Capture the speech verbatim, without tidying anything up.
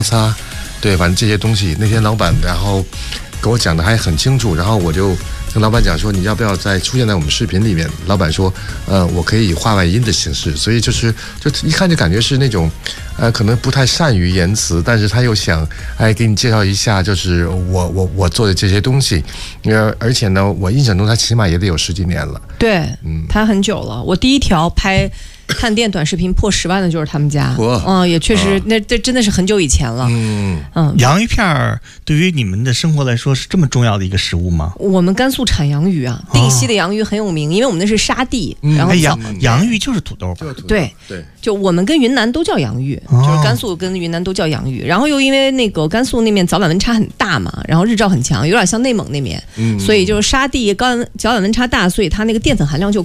擦，对，反正这些东西，那天老板然后给我讲的还很清楚，然后我就跟老板讲说，你要不要再出现在我们视频里面？老板说，呃，我可以以话外音的形式，所以就是就一看就感觉是那种，呃，可能不太善于言辞，但是他又想，哎，给你介绍一下，就是我我我做的这些东西，呃，而且呢，我印象中他起码也得有十几年了， 对，嗯，他很久了。我第一条拍探店短视频破十万的就是他们家，嗯，也确实，那这真的是很久以前了。嗯嗯，洋芋片对于你们的生活来说是这么重要的一个食物吗？ 我们甘肃产洋芋啊，定西的洋芋很有名，因为我们那是沙地， 嗯、 然后洋洋芋就是土豆吧？ 对对，就我们跟云南都叫洋芋，哦、就是甘肃跟云南都叫洋芋。然后又因为那个甘肃那面早晚温差很大嘛，然后日照很强，有点像内蒙那面，嗯、所以就是沙地高早晚温差大，所以它那个淀粉含量就